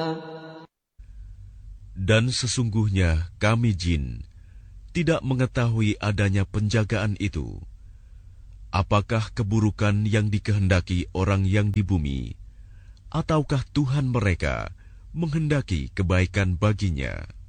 Dan sesungguhnya kami jin tidak mengetahui adanya penjagaan itu. Apakah keburukan yang dikehendaki orang yang di bumi, ataukah Tuhan mereka menghendaki kebaikan baginya?